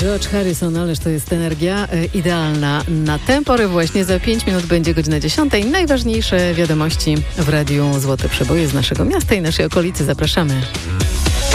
George Harrison, ależ to jest energia idealna na tę porę. Właśnie za 5 minut będzie godzina 10. Najważniejsze wiadomości w Radiu Złote Przeboje z naszego miasta i naszej okolicy. Zapraszamy.